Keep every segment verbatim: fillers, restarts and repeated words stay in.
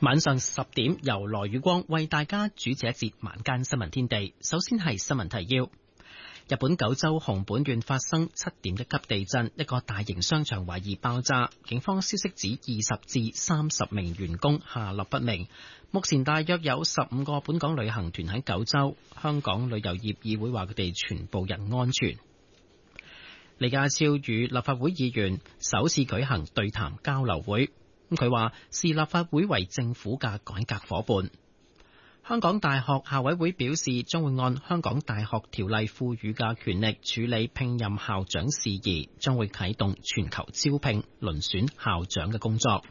晚上十點，由羅宇光為大家主持一節晚間新聞天地。首先係新聞提要：日本九州熊本縣發生七點一級地震，一個大型商場懷疑爆炸。警方消息指二十至三十名員工下落不明。目前大約有十五個本港旅行團喺九州。香港旅遊業議會話佢哋全部人安全。李家超與立法會議員首次舉行對談交流會。佢話視立法會為政府嘅改革夥伴。香港大學校委會表示，將會按香港大學條例賦予嘅權力處理聘任校長事宜，將會啟動全球招聘、遴選校長嘅工作。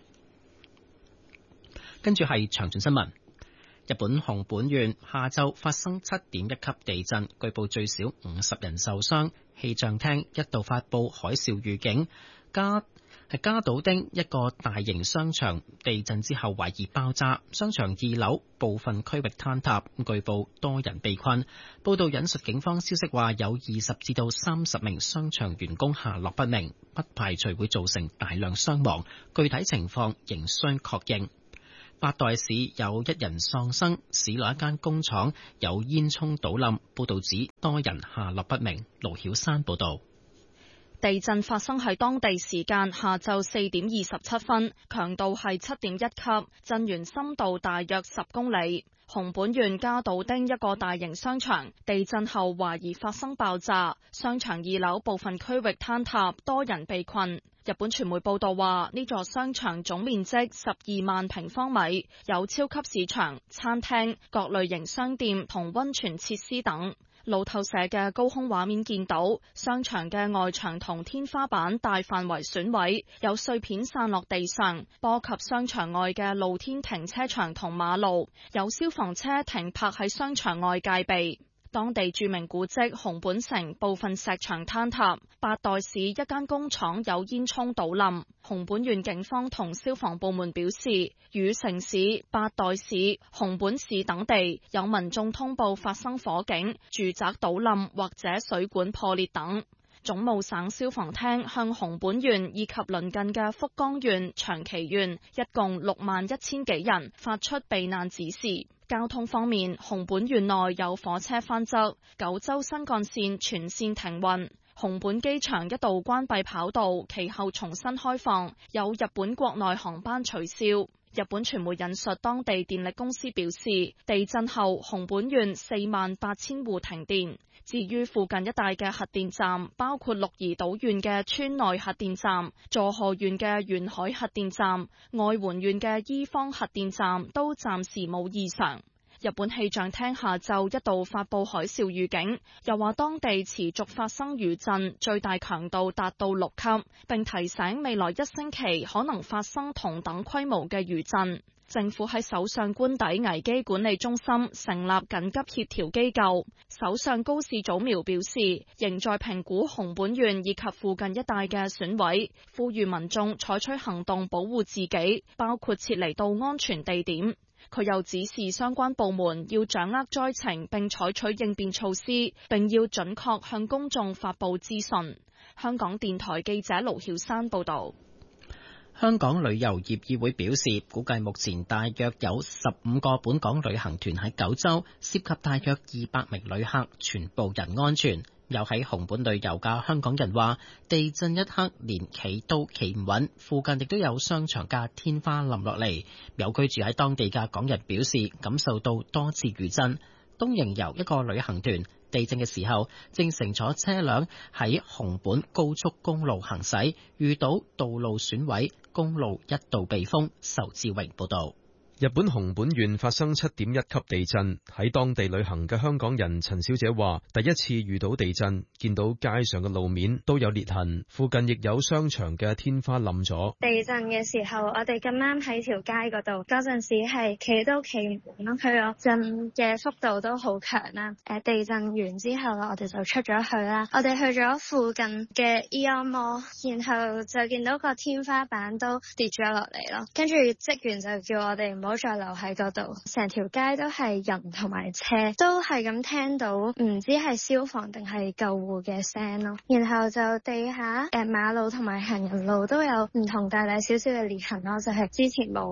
跟住係詳盡新聞。日本熊本縣下晝發生七點一級地震，據報最少五十人受傷。氣象廳一度發佈海嘯預警。加係加島町一個大型商場地震之後懷疑爆炸，商場二樓部分區域坍塌，據報多人被困。報道引述警方消息話，有二十至到三十名商場員工下落不明，不排除會造成大量傷亡，具體情況仍需確認。八代市有一人喪生，市內一間工廠有煙囪倒冧，報道指多人下落不明。盧曉山報道。 地震發生喺當地時間下晝四點二十七分，強度係七點一級，震源深度大約十公里。熊本縣加島町一個大型商場地震後懷疑發生爆炸，商場二樓部分區域坍塌，多人被困。日本傳媒報道話，呢座商場總面積十二萬平方米，有超級市場、餐廳、各類型商店同溫泉設施等。路透社嘅高空畫面見到，商場嘅外牆同天花板大範圍損毀，有碎片散落地上，波及商場外嘅露天停車場同馬路，有消防車停泊喺商場外戒備。當地著名古蹟熊本城部分石牆坍塌，八代市一間工廠有煙囪倒冧。熊本縣警方同消防部門表示，宇城市、八代市、熊本市等地有民眾通報發生火警、住宅倒冧或者水管破裂等。總務省消防廳向熊本縣以及鄰近嘅福岡縣、長崎縣一共六萬一千幾人發出避難指示。交通方面，熊本縣內有火車翻側，九州新幹線全線停運。熊本機場一度關閉跑道，其後重新開放，有日本國內航班取消。日本傳媒引述當地電力公司表示，地震後熊本縣四萬八千戶停電。至於附近一帶嘅核電站，包括鹿兒島縣嘅川內核電站、佐賀縣嘅沿海核電站、愛媛縣嘅伊方核電站都暫時冇異常。日本氣象廳下晝一度發佈海嘯預警，又話當地持續發生餘震，最大強度達到六級，並提醒未來一星期可能發生同等規模嘅餘震。政府喺首相官邸危機管理中心成立緊急協調機構。首相高市早苗表示，仍在評估熊本縣以及附近一帶嘅損毀，呼籲民眾採取行動保護自己，包括撤離到安全地點。佢又指示相關部門要掌握災情並採取應變措施，並要準確向公眾發布資訊。香港電台記者盧曉山報導。 香港旅遊業議會表示，估計目前大約有十五個本港旅行團喺九州，涉及大約二百名旅客，全部人安全。有喺熊本旅遊嘅香港人話，地震一刻連企都企唔穩，附近亦都有商場嘅天花冧落嚟。有居住喺當地嘅港人表示，感受到多次餘震。東瀛遊一個旅行團地震嘅時候，正乘坐車輛喺熊本高速公路行駛，遇到道路損毀，公路一度被封。仇志榮報道。 日本熊本縣發生七點一級地震，喺當地旅行嘅香港人陳小姐話，第一次遇到地震，見到街上嘅路面都有裂痕，附近亦有商場嘅天花冧咗。 地震嘅時候，我哋咁啱喺條街嗰度，嗰陣時係企都企唔穩咯，佢個震嘅幅度都好強啦。誒，地震完之後啦，我哋就出咗去啦，我哋去咗附近嘅 Aeon Mall， 然後就見到個天花板都跌咗落嚟咯，跟住職員就叫我哋唔好再留喺嗰度，成條街都係人同埋車，都係咁聽到唔知係消防定係救護嘅聲咯。然後就地下誒馬路同埋行人路都有唔同大大小小嘅裂痕咯，就係之前冇嘅。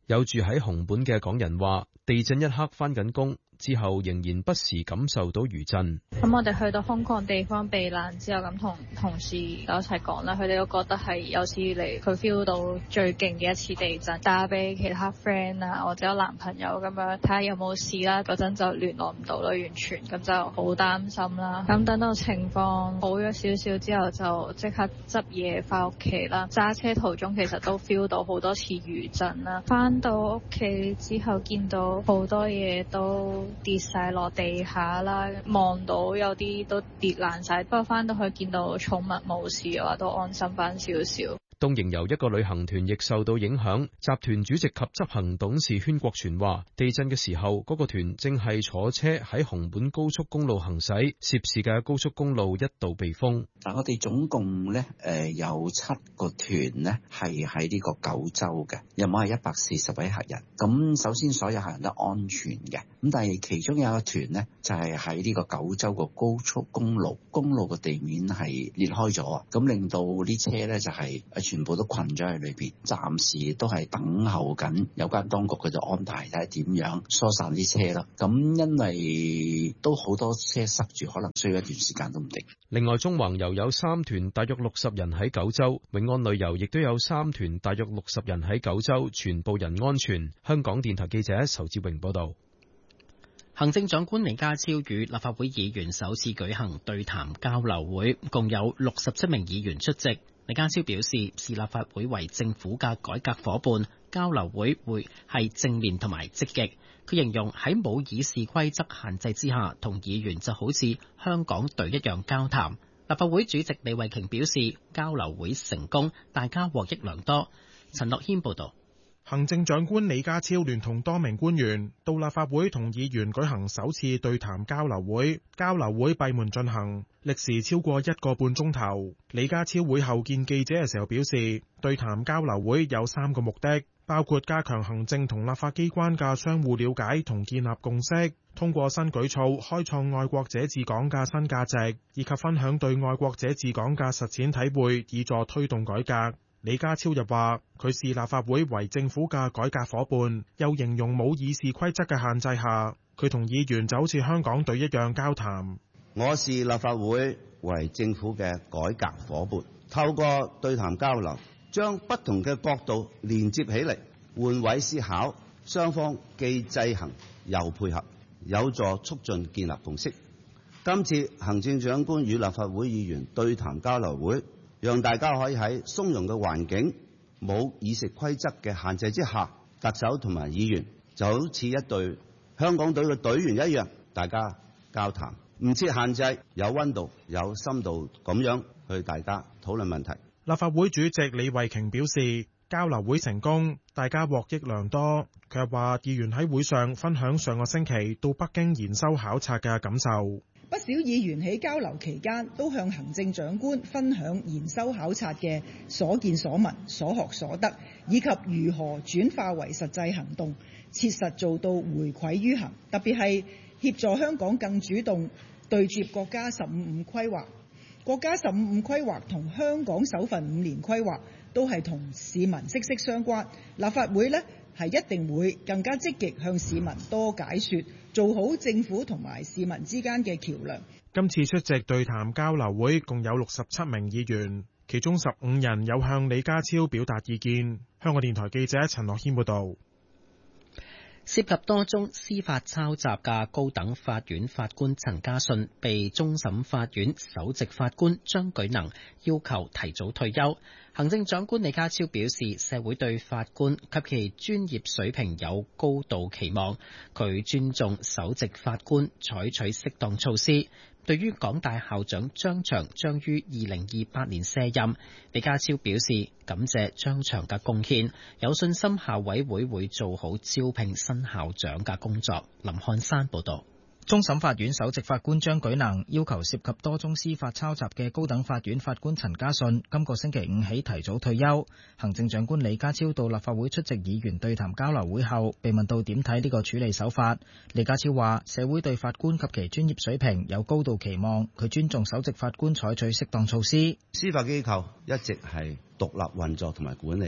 有住喺熊本嘅港人話，地震一刻返緊工，之後仍然不時感受到餘震。 咁我哋去到空曠地方避難之後，咁同同事就一齊講啦，佢哋都覺得係有史以嚟佢 feel 到最勁嘅一次地震，打俾其他 friend 啊或者有男朋友咁樣睇下有冇事啦。嗰陣就聯絡唔到啦，完全咁就好擔心啦。咁等到情況好咗少少之後，就即刻執嘢翻屋企啦。揸車途中其實都 feel 到好多次餘震啦。翻到屋企之後見到好多嘢都跌晒落地下啦，望到有啲都跌爛晒，不過翻到去見到寵物冇事嘅話，都安心翻少少。 東瀛遊一個旅行團亦受到影響，集團主席及執行董事禤國全話，地震嘅時候，嗰個團正係坐車喺熊本高速公路行駛，涉事嘅高速公路一度被封。 但我哋總共咧誒有七個團咧係喺呢個九州嘅，有冇係一百四十位客人。咁首先所有客人都安全嘅，咁但係其中有一個團咧就係喺呢個九州個高速公路，公路個地面係裂開咗啊，咁令到啲車咧就係全部都困咗喺裏邊，暫時都係等候緊有關當局佢就安排睇下點樣疏散啲車咯。咁因為都好多車塞住，可能需要一段時間都唔定。 另外，中橫遊有三團，大約六十人喺九州；永安旅遊亦都有三團，大約六十人喺九州，全部人安全。香港電台記者仇志榮報道。 行政長官李家超與立法會議員首次舉行對談交流會，共有六十七名議員出席。李家超表示，視立法會為政府嘅改革夥伴，交流會會係正面同埋積極。佢形容喺冇議事規則限制之下，同議員就好似香港隊一樣交談。立法會主席李慧瓊表示，交流會成功，大家獲益良多。陳樂謙報道。 行政長官李家超聯同多名官員到立法會同議員舉行首次對談交流會，交流會閉門進行，歷時超過一個半鐘頭。李家超會後見記者嘅時候表示，對談交流會有三個目的，包括加強行政同立法機關嘅相互了解同建立共識，通過新舉措開創愛國者治港嘅新價值，以及分享對愛國者治港嘅實踐體會，以助推動改革。李家超又話，佢視立法會為政府嘅改革夥伴，又形容冇議事規則嘅限制下，佢同議員就好似香港隊一樣交談。 我視立法會為政府嘅改革夥伴，透過對談交流，將不同嘅角度連接起嚟，換位思考，雙方既制衡又配合，有助促進建立共識。今次行政長官與立法會議員對談交流會，讓大家可以喺鬆容嘅環境、冇議事規則嘅限制之下，特首同埋議員就好似一隊香港隊嘅隊員一樣，大家交談，唔設限制，有溫度、有深度咁樣去大家討論問題。 立法會主席李慧瓊表示，交流會成功，大家獲益良多。佢又話，議員喺會上分享上個星期到北京研修考察嘅感受。 不少議員喺交流期間都向行政長官分享研修考察嘅所見所聞、所學所得，以及如何轉化為實際行動，切實做到回饋於行。特別係協助香港更主動對接國家十五五規劃。國家十五五規劃同香港首份五年規劃都係同市民息息相關。立法會呢係一定會更加積極向市民多解說，做好政府同埋市民之間嘅橋樑。 今次出席對談交流會共有六十七名議員，其中十五人有向李家超表達意見。香港電台記者陳樂謙報道。 涉及多宗司法抄襲嘅高等法院法官陳家信被終審法院首席法官張舉能要求提早退休。行政長官李家超表示，社會對法官及其專業水平有高度期望，佢尊重首席法官採取適當措施。對於港大校長張翔將於二零二八年卸任，李家超表示感謝張翔嘅貢獻，有信心校委會會做好招聘新校長嘅工作。林漢山報道。 終審法院首席法官張舉能要求涉及多宗司法抄襲嘅高等法院法官陳家信今個星期五起提早退休。行政長官李家超到立法會出席議員對談交流會後，被問到點睇呢個處理手法，李家超話社會對法官及其專業水平有高度期望，佢尊重首席法官採取適當措施。 司法機構一直係獨立運作同埋管理嘅，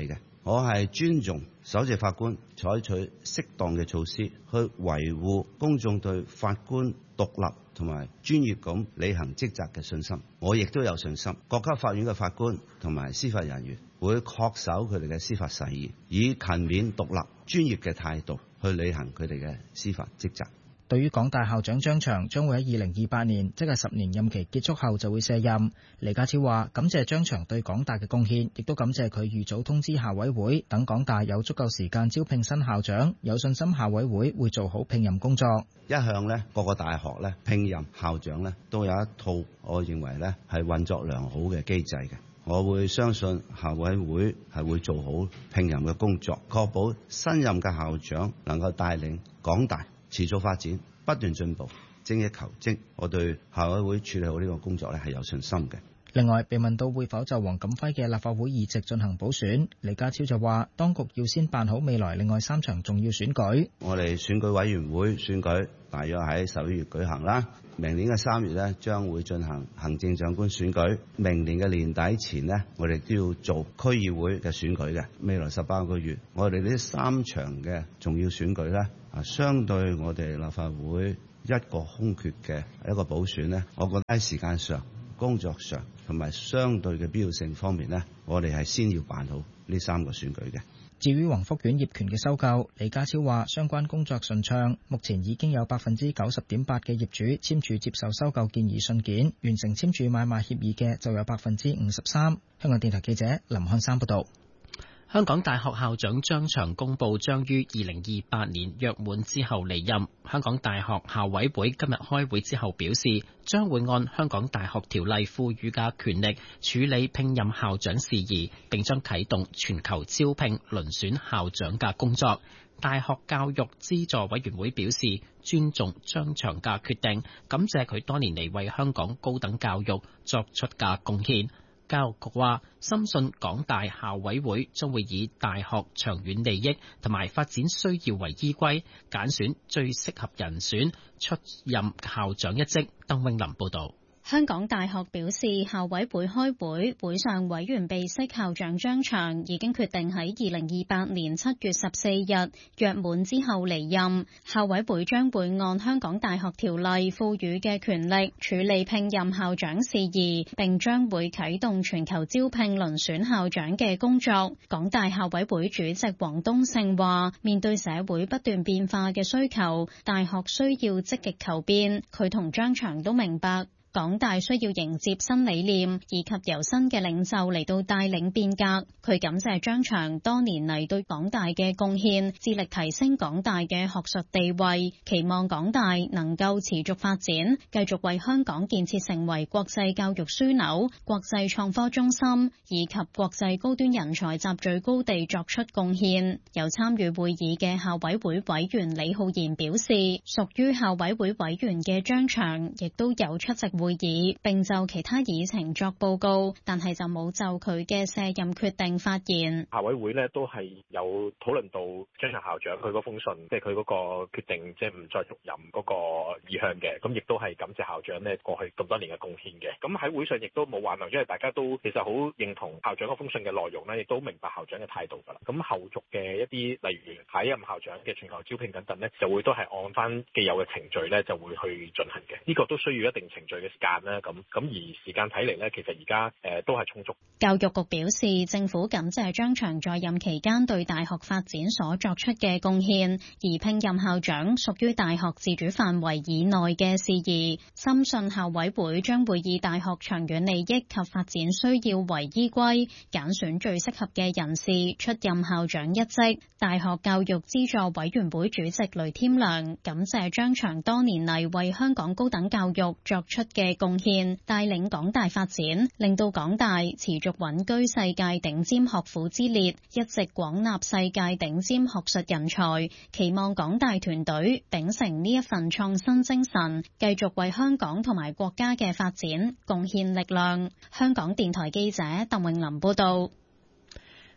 我係尊重首席法官採取適當嘅措施去維護公眾對法官獨立同埋專業咁履行職責嘅信心。我亦都有信心，各級法院嘅法官同埋司法人員會恪守佢哋嘅司法誓言，以勤勉獨立專業嘅態度去履行佢哋嘅司法職責。 對於港大校長張翔將會喺二零二八年，即係十年任期結束後就會卸任。李家超話感謝張翔對港大嘅貢獻，亦都感謝佢預早通知校委會，等港大有足夠時間招聘新校長，有信心校委會會做好聘任工作。 一向呢，各個大學呢聘任校長呢都有一套我認為呢係運作良好嘅機制嘅。我會相信校委會係會做好聘任嘅工作，確保新任嘅校長能夠帶領港大持續發展，不斷進步，精益求精。我對校委會處理好呢個工作咧係有信心嘅。 另外，被問到會否就黃錦輝嘅立法會議席進行補選，李家超就話當局要先辦好未來另外三場重要選舉。 我哋選舉委員會選舉大約喺十一月舉行啦，明年嘅三月咧將會進行行政長官選舉，明年嘅年底前呢，我哋都要做區議會嘅選舉嘅。未來十八個月，我哋呢三場嘅重要選舉咧，啊，相對我哋立法會一個空缺嘅一個補選呢，我覺得喺時間上、工作上同埋相對嘅必要性方面呢，我哋係先要辦好呢三個選舉嘅。 至於宏福苑業權嘅收購，李家超話相關工作順暢，目前已經有百分之九十點八嘅業主簽署接受收購建議信件，完成簽署買賣協議嘅就有百分之五十三。香港電台記者林漢山報道。 香港大學校長張翔公布將於二零二八年約滿之後離任。香港大學校委會今日開會之後表示，將會按香港大學條例賦予嘅權力處理聘任校長事宜，並將啟動全球招聘遴選校長嘅工作。大學教育資助委員會表示尊重張翔嘅決定，感謝佢多年嚟為香港高等教育作出嘅貢獻。教育局話深信港大校委會將會以大學長遠利益同埋發展需要為依歸，揀選最適合人選出任校長一職。鄧永林報道。 香港大學表示，校委會開會，會上委員備悉校長張翔已經決定喺二零二八年七月十四日約滿之後離任。校委會將會按香港大學條例賦予嘅權力處理聘任校長事宜，並將會啟動全球招聘遴選校長嘅工作。港大校委會主席黃東勝話，面對社會不斷變化嘅需求，大學需要積極求變。佢同張翔都明白港大需要迎接新理念，以及由新嘅領袖嚟到帶領變革。佢感謝張翔多年嚟對港大嘅貢獻，致力提升港大嘅學術地位，期望港大能夠持續發展，繼續為香港建設成為國際教育樞紐、國際創科中心以及國際高端人才集聚高地作出貢獻。有參與會議嘅校委會委員李浩然表示，屬於校委會委員嘅張翔亦都有出席會會議，並就其他議程作報告，但係就冇就佢嘅卸任決定發言。 校委會呢都係有討論到張翔校長佢嗰封信，即係佢嗰個決定，即係唔再續任嗰個意向嘅。咁亦都係感謝校長呢過去咁多年嘅貢獻嘅。咁喺會上亦都冇話留，因為大家都其實好認同校長嗰封信嘅內容呢，亦都明白校長嘅態度㗎啦。咁後續嘅一啲例如下一任校長嘅全球招聘等等呢，就會都係按翻既有嘅程序呢就會去進行嘅。呢個都需要一定程序嘅時間啦，咁咁而時間睇嚟呢，其實而家誒都係充足。 教育局表示，政府感謝張翔在任期間對大學發展所作出嘅貢獻，而聘任校長屬於大學自主範圍以內嘅事宜。深信校委會將會以大學長遠利益及發展需要為依歸，揀選最適合嘅人士出任校長一職。大學教育資助委員會主席雷添良感謝張翔多年嚟為香港高等教育作出嘅貢獻，帶領港大發展，令到港大持續穩居世界頂尖學府之列，一直廣納世界頂尖學術人才。期望港大團隊秉承呢一份創新精神，繼續為香港同埋國家嘅發展貢獻力量。香港電台記者鄧永林報道。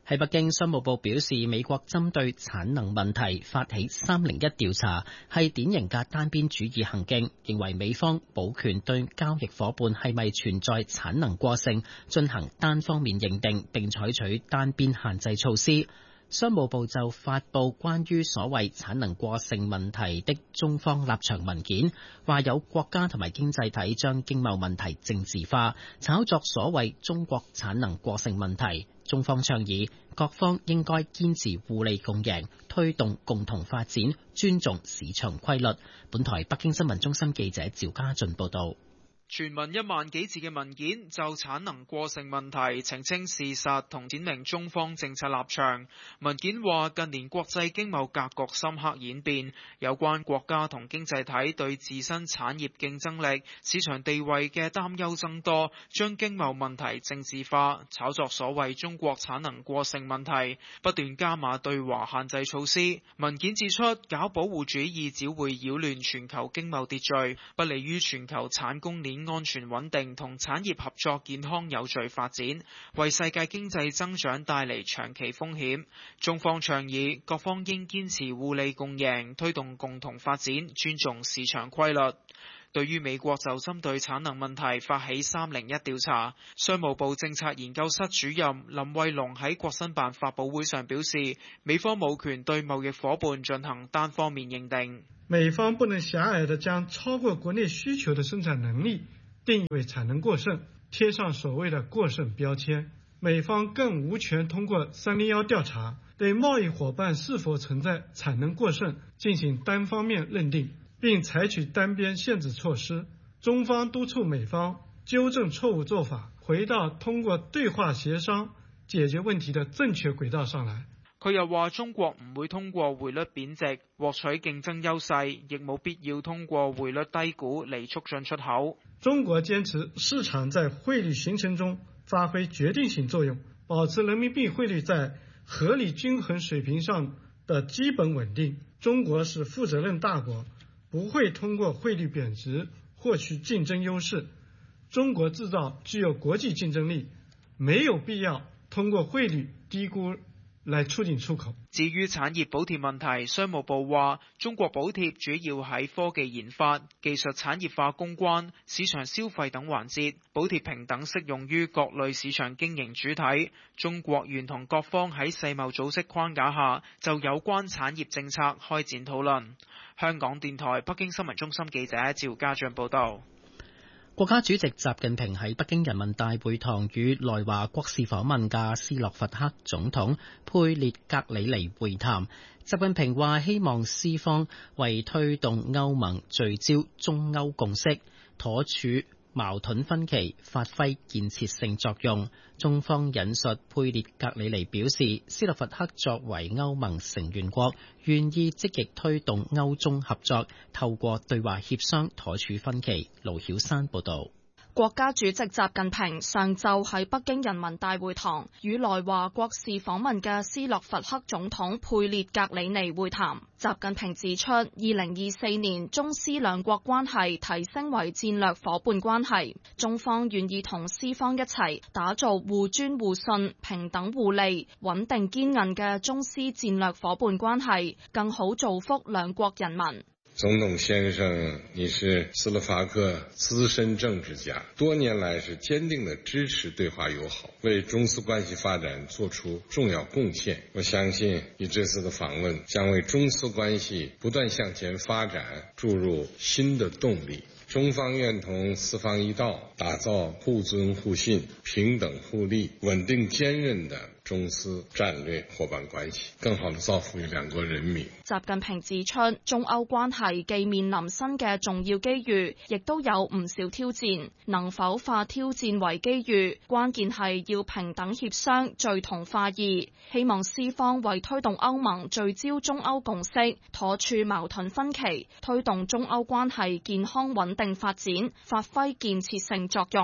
喺北京，商務部表示，美國針對產能問題發起三零一調查，係典型嘅單邊主義行徑，認為美方保權對交易夥伴係咪存在產能過剩進行單方面認定，並採取單邊限制措施。商務部就發布關於所謂產能過剩問題的中方立場文件，話有國家同埋經濟體將經貿問題政治化，炒作所謂中國產能過剩問題。中方倡議各方應該堅持互利共贏，推動共同發展，尊重市場規律。本台北京新聞中心記者趙家俊報道。 全文一萬幾字嘅文件就產能過剩問題澄清事實同闡明中方政策立場。文件話，近年國際經貿格局深刻演變，有關國家同經濟體對自身產業競爭力、市場地位嘅擔憂增多，將經貿問題政治化，炒作所謂中國產能過剩問題，不斷加碼對華限制措施。文件指出，搞保護主義只會擾亂全球經貿秩序，不利於全球產供鏈安全穩定同產業合作健康有序發展，為世界經濟增長帶嚟長期風險。中方倡議各方應堅持互利共贏，推動共同發展，尊重市場規律。對於美國就針對產能問題發起三零一調查，商務部政策研究室主任林慧龍喺國新辦發佈會上表示，美方冇權對貿易夥伴進行單方面認定。 美方不能狹隘地將超過國內需求的生產能力定義為產能過剩，貼上所謂的過剩標籤。美方更無權通過三零一調查對貿易夥伴是否存在產能過剩進行單方面認定，並採取單邊限制措施。中方督促美方糾正錯誤做法，回到通過對話協商解決問題的正確軌道上來。 佢又話，中國唔會通過匯率貶值獲取競爭優勢，亦冇必要通過匯率低估嚟促進出口。 中國堅持市場在匯率形成中發揮決定性作用，保持人民幣匯率在合理均衡水平上的基本穩定。中國是負責任大國，不會通過匯率貶值獲取競爭優勢。中國製造具有國際競爭力，沒有必要通過匯率低估來促進出口。 至於產業補貼問題，商務部話，中國補貼主要喺科技研發、技術產業化攻關、市場消費等環節，補貼平等適用於各類市場經營主體。中國願同各方喺世貿組織框架下，就有關產業政策開展討論。香港電台北京新聞中心記者趙家俊報道。 國家主席習近平喺北京人民大會堂與來華國事訪問嘅斯洛伐克總統佩列格里尼會談。習近平話希望斯方為推動歐盟聚焦中歐共識，妥處矛盾分歧，發揮建設性作用。中方引述佩列格里尼表示，斯洛伐克作為歐盟成員國，願意積極推動歐中合作，透過對話協商妥處分歧。盧曉山報道。 國家主席習近平上晝喺北京人民大會堂與來華國事訪問嘅斯洛伐克總統佩列格里尼會談。習近平指出，二零二四年中斯兩國關係提升為戰略夥伴關係，中方願意同斯方一齊打造互尊互信、平等互利、穩定堅韌嘅中斯戰略夥伴關係，更好造福兩國人民。 總統先生，你是斯洛伐克資深政治家，多年來是堅定地支持對華友好，為中斯關係發展做出重要貢獻。我相信你這次的訪問將為中斯關係不斷向前發展注入新的動力。中方願同斯方一道，打造互尊互信、平等互利、穩定堅韌的中斯戰略夥伴關係，更好地造福於兩國人民。 習近平指出，中歐關係既面臨新嘅重要機遇，亦都有唔少挑戰，能否化挑戰為機遇，關鍵係要平等協商、聚同化異。希望斯方為推動歐盟聚焦中歐共識，妥處矛盾分歧，推動中歐關係健康穩定發展，發揮建設性作用。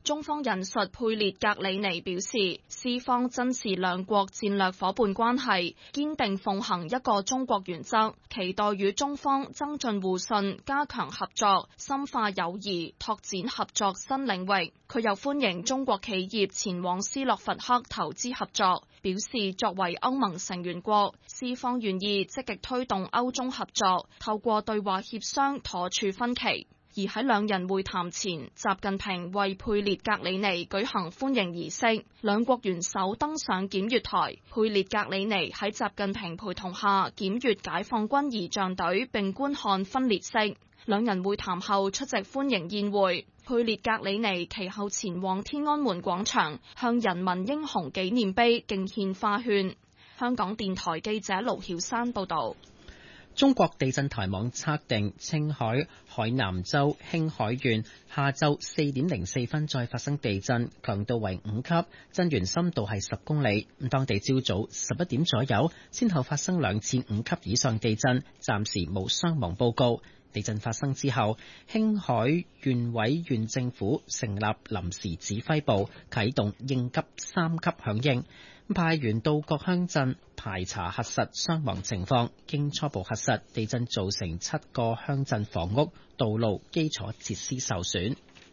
中方引述佩列格里尼表示，斯方珍視兩國戰略夥伴關係，堅定奉行一個中國原則，期待與中方增進互信、加強合作、深化友誼、拓展合作新領域。佢又歡迎中國企業前往斯洛伐克投資合作，表示作為歐盟成員國，斯方願意積極推動歐中合作，透過對話協商妥處分歧。而喺兩人會談前，習近平為佩列格里尼舉行歡迎儀式，兩國元首登上檢閱台，佩列格里尼喺習近平陪同下檢閱解放軍儀仗隊並觀看分列式。兩人會談後出席歡迎宴會，佩列格里尼其後前往天安門廣場向人民英雄紀念碑敬獻花圈。香港電台記者盧曉山報導。 中國地震台網測定，青海海南州興海縣下晝四點零四分再發生地震，強度為五級，震源深度係十公里。咁當地朝早十一點左右，先後發生兩次五級以上地震，暫時冇傷亡報告。地震發生之後，興海縣委縣政府成立臨時指揮部，啟動應急三級響應，派員到各鄉鎮排查核實傷亡情況。經初步核實，地震造成七個鄉鎮房屋、道路、基礎設施受損。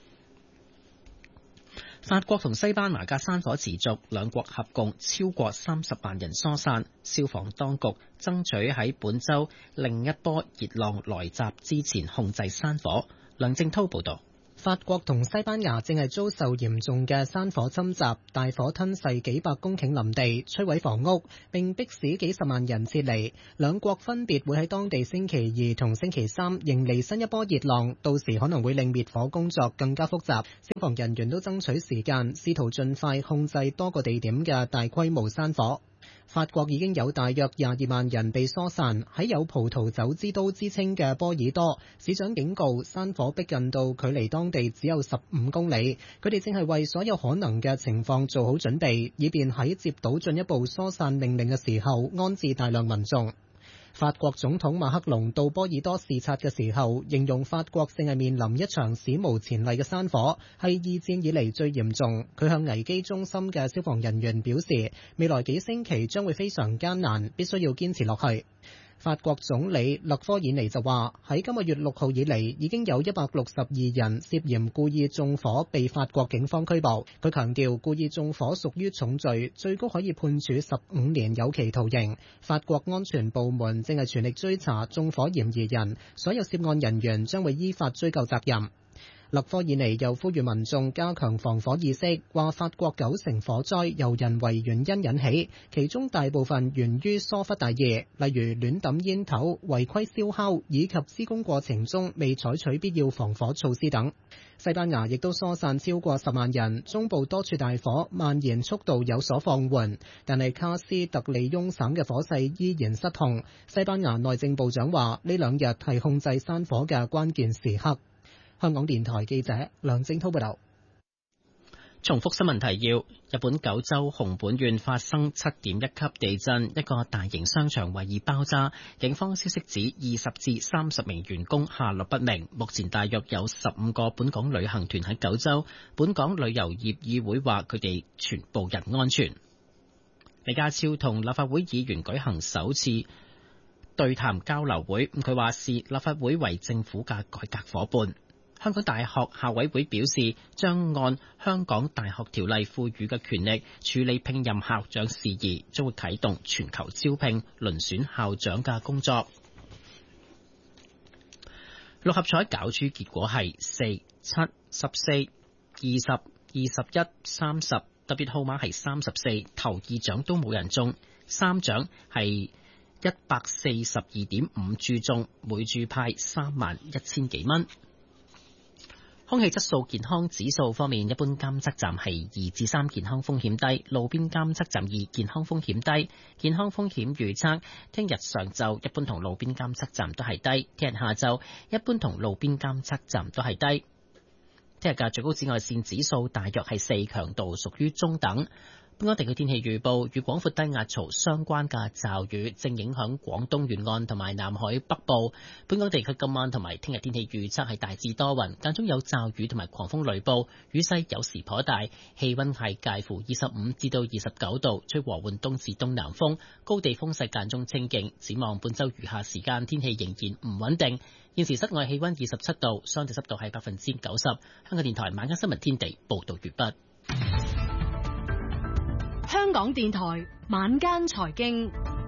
法國同西班牙嘅山火持續，兩國合共超過三十萬人疏散。消防當局爭取喺本週另一波熱浪來襲之前控制山火。梁正濤報道。 法國同西班牙正係遭受嚴重嘅山火侵襲，大火吞噬幾百公頃林地，摧毀房屋，並迫使幾十萬人撤離。兩國分別會喺當地星期二同星期三迎嚟新一波熱浪，到時可能會令滅火工作更加複雜。消防人員都爭取時間，試圖盡快控制多個地點嘅大規模山火。法國已經有大約廿二萬人被疏散，喺有葡萄酒之都之稱嘅波爾多，市長警告山火逼近到距離當地只有十五公里，佢哋正係為所有可能嘅情況做好準備，以便喺接到進一步疏散命令嘅時候安置大量民眾。法國總統馬克龍到波爾多視察嘅時候，形容法國正係面臨一場史無前例嘅山火，係二戰以嚟最嚴重。佢向危機中心嘅消防人員表示，未來幾星期將會非常艱難，必須要堅持落去。法國總理勒科爾尼就話，喺今個月六號以嚟，已經有一百六十二人涉嫌故意縱火被法國警方拘捕。佢強調，故意縱火屬於重罪，最高可以判處十五年有期徒刑。法國安全部門正係全力追查縱火嫌疑人，所有涉案人員將會依法追究責任。勒科爾尼又呼籲民眾加強防火意識，話法國九成火災由人為原因引起，其中大部分源於疏忽大意，例如亂抌煙頭、違規燒烤以及施工過程中未採取必要防火措施等。西班牙亦都疏散超過十萬人，中部多處大火蔓延速度有所放緩，但係卡斯特利翁省嘅火勢依然失控。西班牙內政部長話，呢兩日係控制山火嘅關鍵時刻。香港電台記者梁正濤報道。 重複新聞提要：日本九州熊本縣發生七點一級地震，一個大型商場懷疑爆炸。警方消息指，二十至三十名員工下落不明。目前大約有十五個本港旅行團喺九州。本港旅遊業議會話，佢哋全部人安全。李家超同立法會議員舉行首次對談交流會，佢話視立法會為政府嘅改革夥伴。香港大學校委會表示，將按香港大學條例賦予嘅權力處理聘任校長事宜，將會啟動全球招聘、遴選校長嘅工作。六合彩攪珠結果係四、七、十四、二十、二十一、三十，特別號碼係三十四，頭二獎都冇人中，三獎係一百四十二點五注中，每注派三萬一千幾蚊。空氣質素健康指數方面，一般監測站係二至三，健康風險低；路邊監測站二，健康風險低。健康風險預測，聽日上晝一般同路邊監測站都係低，聽日下晝一般同路邊監測站都係低。聽日嘅最高紫外線指數大約係四，強度屬於中等。 本港地區天氣預報，與廣闊低壓槽相關嘅驟雨正影響廣東沿岸同埋南海北部。本港地區今晚同埋聽日天氣預測係大致多雲，間中有驟雨同埋狂風雷暴，雨勢有時頗大，氣溫係介乎二十五至到二十九度，吹和緩東至東南風，高地風勢間中清勁。展望本週餘下時間天氣仍然唔穩定。現時室外氣溫二十七度，相對濕度係百分之九十。香港電台晚間新聞天地報道完畢。 香港電台晚間財經，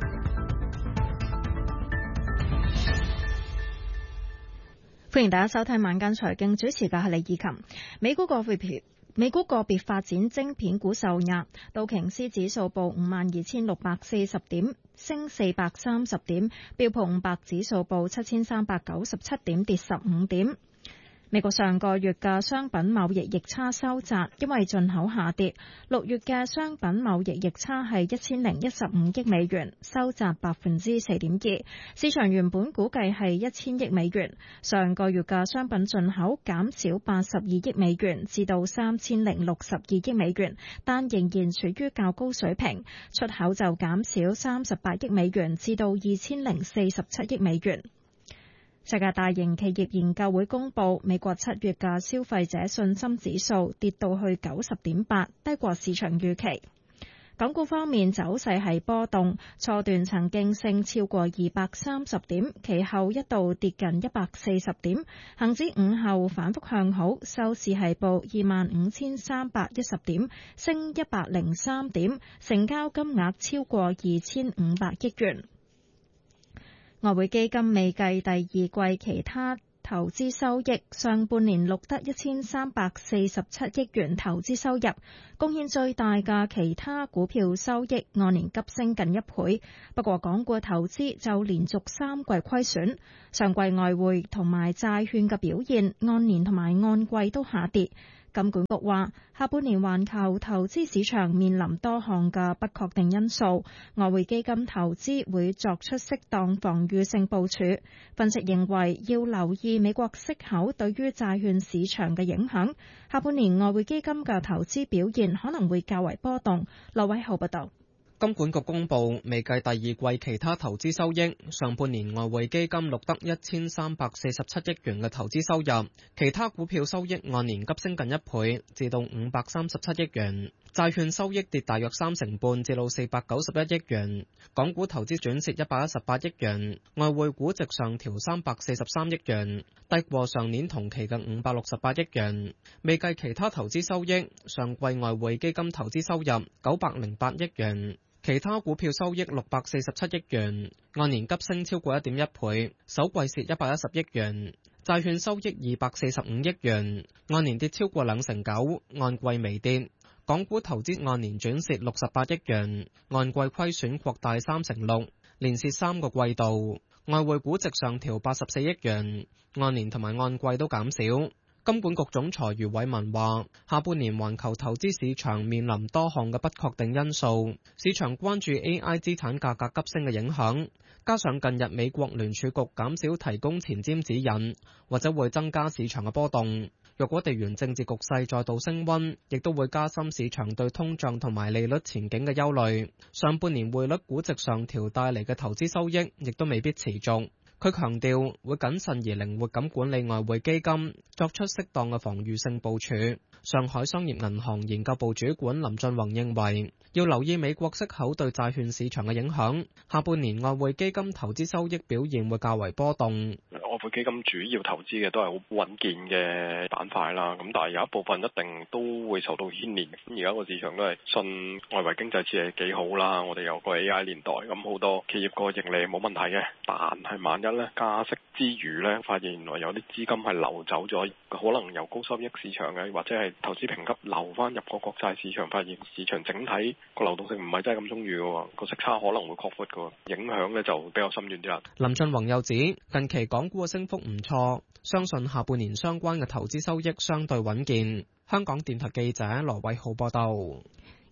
歡迎大家收聽晚間財經，主持嘅係李以琴。美股個別美股個別發展，晶片股受壓，道瓊斯指數報五萬二千六百四十點，升四百三十點；標普五百指數報七千三百九十七點，跌十五點。美國上個月嘅商品貿易逆差收窄，因為進口下跌。六月嘅商品貿易逆差係一千零一十五億美元，收窄百分之四點二。市場原本估計係一千億美元。上個月嘅商品進口減少八十二億美元，至到三千零六十二億美元，但仍然處於較高水平。出口就減少三十八億美元，至到二千零四十七億美元。世界大型企業研究會公佈，美國七月嘅消費者信心指數跌到去九十點八，低過市場預期。港股方面走勢係波動，初段曾經升超過二百三十點，其後一度跌近一百四十點。恒指午後反覆向好，收市係報二萬五千三百一十點，升一百零三點，成交金額超過二千五百億元。外匯基金未計第二季其他投資收益，上半年錄得一千三百四十七億元投資收入，貢獻最大嘅其他股票收益按年急升近一倍。不過港股投資就連續三季虧損，上季外匯同埋債券嘅表現按年同埋按季都下跌。金管局話，下半年環球投資市場面臨多項嘅不確定因素，外匯基金投資會作出適當防禦性部署。分析認為要留意美國息口對於債券市場嘅影響，下半年外匯基金嘅投資表現可能會較為波動。羅偉浩報道。 金管局公布未計第二季其他投資收益，上半年外匯基金錄得一千三百四十七億元嘅投資收入，其他股票收益按年急升近一倍，至到五百三十七億元。債券收益跌大約三成半，至到四百九十一億元。港股投資轉蝕一百一十八億元，外匯估值上調三百四十三億元，低過上年同期嘅五百六十八億元。未計其他投資收益，上季外匯基金投資收入九百零八億元。其他股票收益六百四十七億元，按年急升超過一點一倍，首季蝕一百一十億元。債券收益二百四十五億元，按年跌超過兩成九，按季微跌。港股投資按年轉蝕六十八億元，按季虧損擴大三成六，連蝕三個季度。外匯估值上調八十四億元，按年同埋按季都減少。金管局總裁余偉文話，下半年環球投資市場面臨多項嘅不確定因素，市場關注 A I 資產價格急升嘅影響，加上近日美國聯儲局減少提供前瞻指引，或者會增加市場嘅波動。若果地緣政治局勢再度升溫，亦都會加深市場對通脹同埋利率前景嘅憂慮。上半年匯率估值上調帶嚟嘅投資收益，亦都未必持續。佢強調會謹慎而靈活咁管理外匯基金，作出適當嘅防禦性部署。上海商業銀行研究部主管林俊宏認為，要留意美國息口對債券市場嘅影響，下半年外匯基金投資收益表現會較為波動。 外匯基金主要投資嘅都係好穩健嘅板塊啦，咁但係有一部分一定都會受到牽連。咁而家個市場都係信外圍經濟似係幾好啦，我哋有個 A I 年代，咁好多企業個盈利冇問題嘅，但係萬一咧加息之餘咧，發現原來有啲資金係流走咗，可能由高收益市場嘅或者係投資評級流翻入個國債市場，發現市場整體個流動性唔係真係咁充裕嘅，個息差可能會擴闊嘅，影響咧就比較深遠啲啦。 林俊宏又指，近期港股嘅升幅唔錯，相信下半年相關嘅投資收益相對穩健。香港電台記者羅偉浩報道。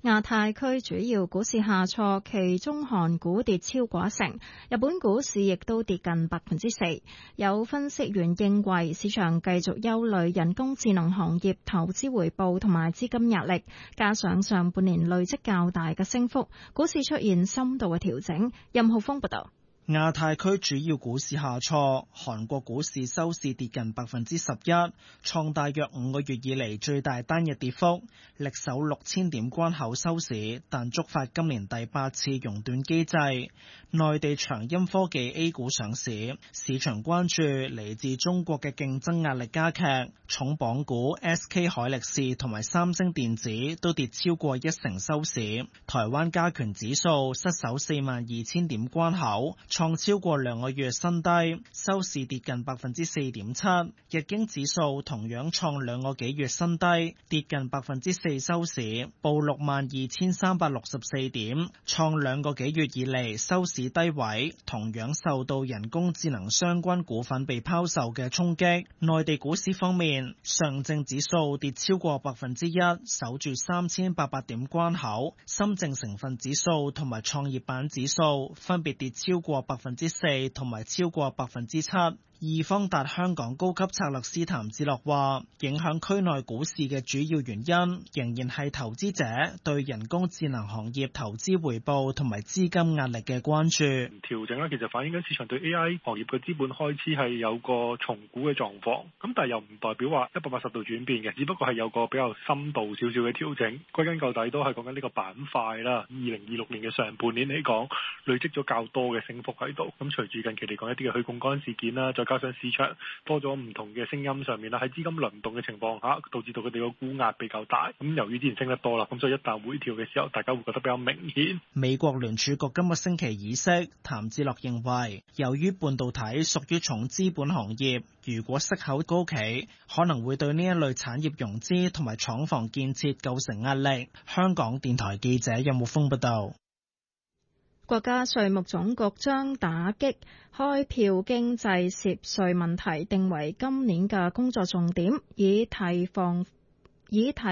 亞太區主要股市下挫，其中韓股跌超過一成，日本股市亦都跌近百分之四。有分析員認為，市場繼續憂慮人工智能行業投資回報同埋資金壓力，加上上半年累積較大嘅升幅，股市出現深度嘅調整。任浩峰報道。 亞太區主要股市下挫，韓國股市收市跌近百分之十一，創大約五個月以嚟最大單日跌幅，力守六千點關口收市，但觸發今年第八次熔斷機制。內地長鑫科技 A 股上市，市場關注嚟自中國嘅競爭壓力加劇，重磅股 S K 海力士同埋三星電子都跌超過一成收市。台灣加權指數失守四萬二千點關口，創超過兩個月新低，收市跌近百分之四點七。日經指數同樣創兩個幾月新低，跌近百分之四收市，報六萬二千三百六十四點，創兩個幾月以嚟收市低位。同樣受到人工智能相關股份被拋售嘅衝擊。內地股市方面，上證指數跌超過百分之一，守住三千八百點關口。深證成分指數同埋創業板指數分別跌超過百分之四同埋超過百分之七。易方達香港高級策略師譚志樂話，影響區內股市嘅主要原因仍然係投資者對人工智能行業投資回報同埋資金壓力嘅關注。 調整咧，其實反映緊市場對 A I 行業嘅資本開支係有個重估嘅狀況，咁但係又唔代表話一百八十度轉變嘅，只不過係有個比較深度少少嘅調整。歸根究底都係講緊呢個板塊啦。二零二六年嘅上半年嚟講，累積咗較多嘅升幅喺度。咁隨住近期嚟講一啲嘅去槓桿事件啦，再加上市場多咗唔同嘅聲音上面啦，喺資金輪動嘅情況下，導致到佢哋個沽壓比較大。咁由於之前升得多啦，咁所以一旦回調嘅時候，大家會覺得比較明顯。 美國聯儲局今個星期議息，譚志樂認為，由於半導體屬於重資本行業，如果息口高企，可能會對呢一類產業融資同埋廠房建設構成壓力。香港電台記者任木峰報道。 國家稅務總局將打擊開票經濟涉稅問題定為今年嘅工作重點，以提防以提